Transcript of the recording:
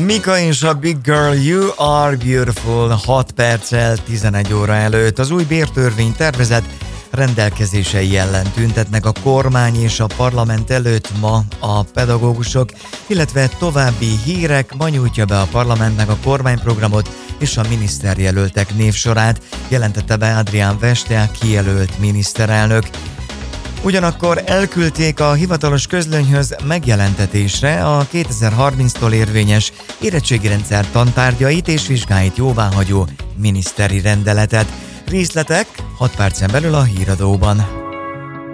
Mika és a Big Girl, You Are Beautiful, 6 perccel 11 óra előtt. Az új bértörvény tervezet rendelkezései ellen tüntetnek a kormány és a parlament előtt ma a pedagógusok, illetve további hírek. Ma nyújtja be a parlamentnek a kormányprogramot és a miniszterjelöltek névsorát, jelentette be Adrián Veste, kijelölt miniszterelnök. Ugyanakkor elküldték a hivatalos közlönyhöz megjelentetésre a 2030-tól érvényes érettségirendszer tantárgyait és vizsgáit jóváhagyó miniszteri rendeletet. Részletek 6 percen belül a híradóban.